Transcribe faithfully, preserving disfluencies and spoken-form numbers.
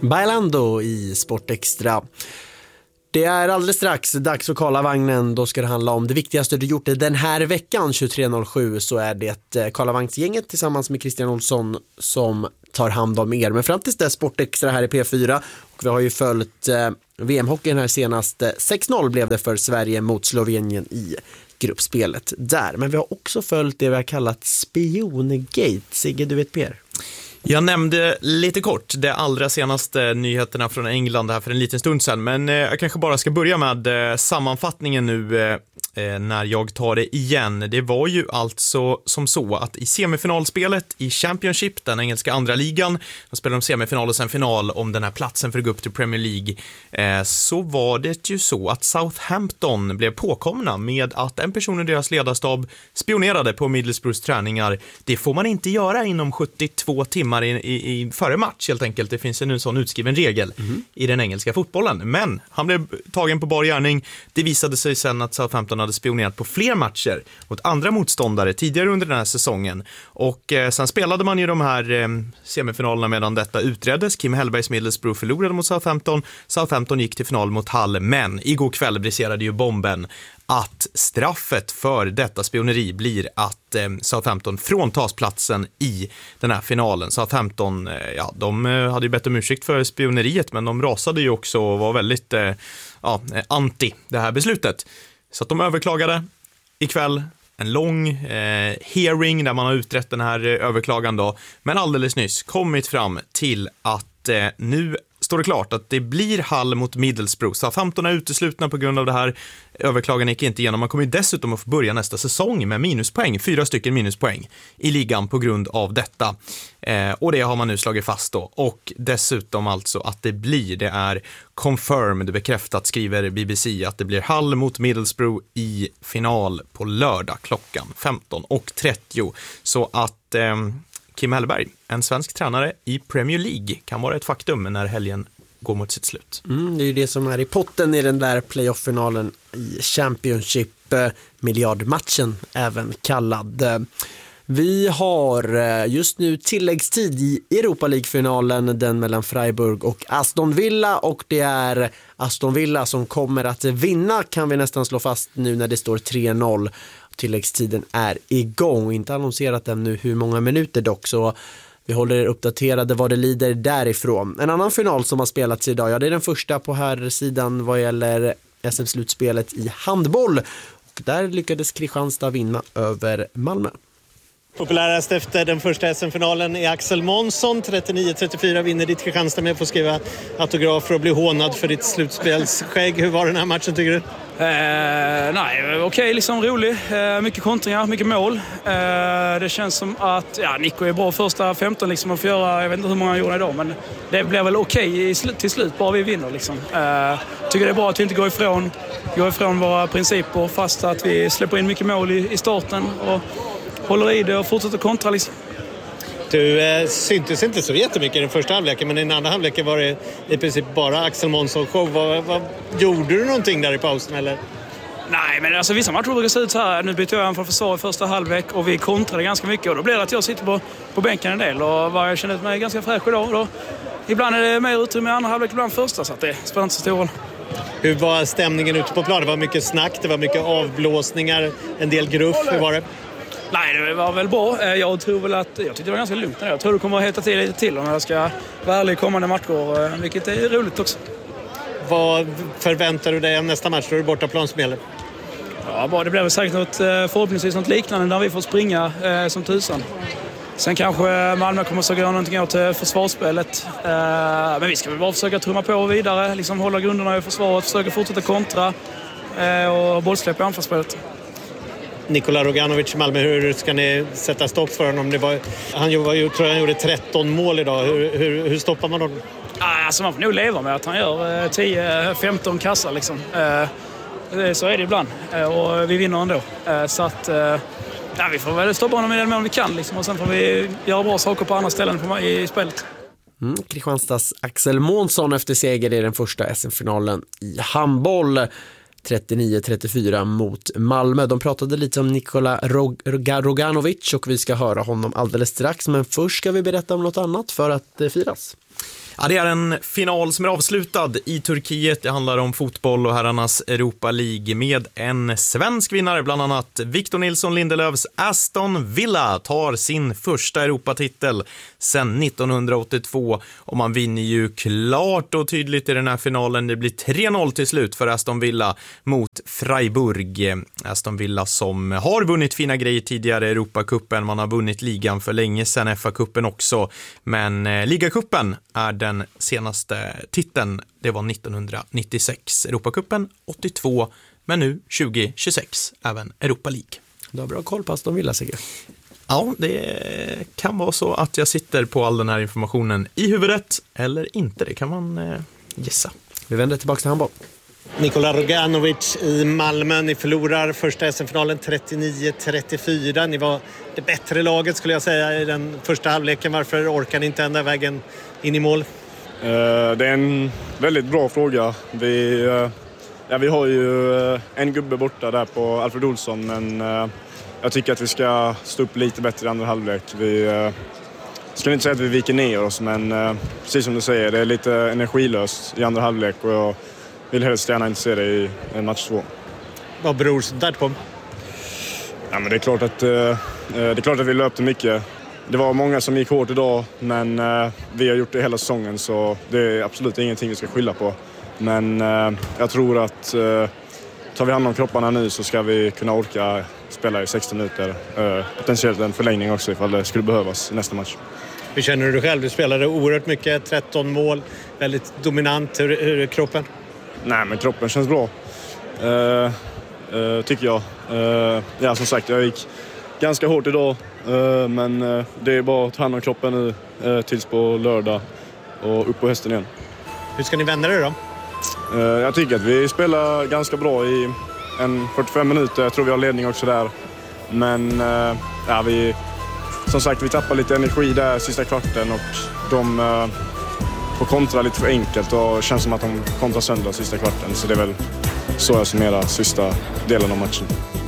Bailando i Sportextra. Det är alldeles strax dags att kolla vagnen. Då ska det handla om det viktigaste du gjort den här veckan. tjugotre noll sju så är det Karlavagnsgänget tillsammans med Christian Olsson som tar hand om er. Men fram tills det Sportextra här i P fyra. Och vi har ju följt eh, V M-hockeyn här senast. sex noll blev det för Sverige mot Slovenien i gruppspelet där. Men vi har också följt det vi har kallat Spiongate. Sigge, du vet Per? Jag nämnde lite kort de allra senaste nyheterna från England här för en liten stund sedan, men eh, jag kanske bara ska börja med eh, sammanfattningen nu eh, när jag tar det igen. Det var ju alltså som så att i semifinalspelet i Championship, den engelska andra ligan, de spelade de semifinal och sen final om den här platsen för att gå upp till Premier League, eh, så var det ju så att Southampton blev påkomna med att en person i deras ledarstab spionerade på Middlesbroughs träningar. Det får man inte göra inom sjuttiotvå timmar I, i, i före match helt enkelt. Det finns en sån utskriven regel mm. i den engelska fotbollen. Men han blev tagen på bar gärning. Det visade sig sen att Southampton hade spionerat på fler matcher mot andra motståndare tidigare under den här säsongen. Och eh, sen spelade man ju de här eh, semifinalerna medan detta utreddes. Kim Hellbergs Middlesbrough förlorade mot Southampton. Southampton gick till final mot Hull, men igår kväll briserade ju bomben att straffet för detta spioneri blir att eh, Southampton fråntas platsen i den här finalen. Southampton, eh, ja, de eh, hade ju bett om ursäkt för spioneriet, men de rasade ju också och var väldigt eh, ja, anti det här beslutet. Så att de överklagade ikväll. En lång eh, hearing där man har utrett den här eh, överklagan då, men alldeles nyss kommit fram till att eh, nu står det klart att det blir Hull mot Middlesbrough. Southampton är uteslutna på grund av det här. Överklagan gick inte igenom. Man kommer ju dessutom att få börja nästa säsong med minuspoäng. Fyra stycken minuspoäng i ligan på grund av detta. Eh, och det har man nu slagit fast då. Och dessutom alltså att det blir, det är confirmed, bekräftat, skriver B B C, att det blir Hull mot Middlesbrough i final på lördag klockan femton och trettio. Så att Eh, Kim Hellberg, en svensk tränare i Premier League, kan vara ett faktum när helgen går mot sitt slut. Mm, det är ju det som är i potten i den där playoff-finalen i Championship, eh, miljardmatchen även kallad. Vi har eh, just nu tilläggstid i Europa League-finalen, den mellan Freiburg och Aston Villa, och det är Aston Villa som kommer att vinna, kan vi nästan slå fast nu när det står tre noll. Tilläggstiden är igång, inte annonserat ännu hur många minuter dock, så vi håller er uppdaterade vad det lider därifrån. En annan final som har spelats idag, ja, det är den första på här sidan vad gäller S M-slutspelet i handboll, och där lyckades Kristianstad vinna över Malmö. Populärast efter den första S M-finalen är Axel Månsson. trettionio trettiofyra vinner ditt Kristianstad med att få skriva autografer och bli hånad för ditt slutspelsskägg. Hur var den här matchen tycker du? Eh, nej, okej, okay, liksom rolig. Eh, mycket kontringar, mycket mål. Eh, det känns som att ja, Nico är bra första femton liksom att få göra, jag vet inte hur många han gjorde idag, men det blir väl okej okay sl- till slut, bara vi vinner liksom. Eh, tycker det är bra att vi inte går ifrån, går ifrån våra principer, fast att vi släpper in mycket mål i, i starten och håller i det och fortsätter kontra liksom. Du eh, syntes inte så jättemycket i den första halvleken, men i den andra halvleken var det i princip bara Axel Månsson show. Vad, vad, gjorde du någonting där i pausen eller? Nej, men alltså vissa matcher brukar se ut så här. Nu bytte jag en för försvar i första halvlek och vi kontrade ganska mycket, och då blev det att jag sitter på, på bänken en del och var, jag kände mig ganska fräsch idag. Då, ibland är det mer utrymme i andra halvlek, ibland första, så att det spelar inte så stor roll. Hur var stämningen ute på plan? Det var mycket snack, det var mycket avblåsningar, en del gruff. Hur var det? Nej, det var väl bra. Jag tror väl att jag tyckte det var ganska lugnt. Jag tror det kommer att heta till lite till om jag ska vara ärlig i kommande matcher, vilket är roligt också. Vad förväntar du dig av nästa match? Då är du borta planspelet. Ja, bra. Det blir väl säkert något, förhoppningsvis något liknande där vi får springa eh, som tusan. Sen kanske Malmö kommer att göra någonting åt försvarsspelet. Eh, men vi ska väl bara försöka trumma på vidare, liksom hålla grunderna i försvaret, försöka fortsätta kontra eh, och bollsläpp i anfallsspelet. Nikola Roganovic i Malmö, hur ska ni sätta stopp för honom? Det var, han var, jag tror han gjorde tretton mål idag. Hur, hur, hur stoppar man honom? Alltså man får nog leva med att han gör tio femton kassar liksom. Så är det ibland. Och vi vinner ändå. Så att ja, vi får väl stoppa honom i den mån vi kan liksom. Och sen får vi göra bra saker på andra ställen på, i spelet. Mm, Kristianstads Axel Månsson efter seger i den första S M-finalen i handboll. trettionio trettiofyra mot Malmö. De pratade lite om Nikola Rog- Roganovic och vi ska höra honom alldeles strax. Men först ska vi berätta om något annat för att eh, firas. Ja, det är en final som är avslutad i Turkiet. Det handlar om fotboll och herrarnas Europa League med en svensk vinnare, bland annat Victor Nilsson Lindelöfs Aston Villa tar sin första Europatitel sedan nittonhundraåttiotvå och man vinner ju klart och tydligt i den här finalen. Det blir tre noll till slut för Aston Villa mot Freiburg. Aston Villa som har vunnit fina grejer tidigare i Europacupen, man har vunnit ligan för länge sedan, F A-cupen också, men eh, ligacupen är den senaste titeln. Det var nittonhundranittiosex, Europacupen åttiotvå, men nu tjugo tjugosex även Europa League. Du har bra koll på Aston Villa, Sigge. Ja, det kan vara så att jag sitter på all den här informationen i huvudet eller inte, det kan man eh, gissa. Vi vänder tillbaka till handboll. Nikola Roganovic i Malmö. Ni förlorar första S M-finalen trettionio trettiofyra. Ni var det bättre laget skulle jag säga i den första halvleken. Varför orkar ni inte ända vägen in i mål? Uh, det är en väldigt bra fråga. Vi, uh, ja, vi har ju uh, en gubbe borta där på Alfred Olsson, men uh, jag tycker att vi ska stå upp lite bättre i andra halvlek. Vi uh, ska inte säga att vi viker ner oss, men uh, precis som du säger, det är lite energilöst i andra halvlek och jag vill helst gärna inte se det i en match två. Vad beror det på? Ja, men det är klart att, uh, det är klart att vi löpte mycket. Det var många som gick hårt idag, men uh, vi har gjort det hela säsongen så det är absolut ingenting vi ska skylla på. Men uh, jag tror att uh, tar vi hand om kropparna nu så ska vi kunna orka spela i sextio minuter. Uh, potentiellt en förlängning också ifall det skulle behövas i nästa match. Hur känner du dig själv? Du spelade oerhört mycket, tretton mål, väldigt dominant. Hur, hur är kroppen? Nej, men kroppen känns bra. Uh, uh, tycker jag. Uh, ja, som sagt, jag gick ganska hårt idag. Uh, men uh, det är bara att ta hand om kroppen nu uh, tills på lördag och upp på hästen igen. Hur ska ni vända det då? Uh, jag tycker att vi spelar ganska bra i en fyrtiofem minuter. Jag tror vi har ledning också där. Men uh, ja, vi, som sagt, vi tappar lite energi där sista kvarten och de uh, får kontra lite för enkelt och känns som att de kontrar sönder sista kvarten. Så det är väl så jag summerar sista delen av matchen.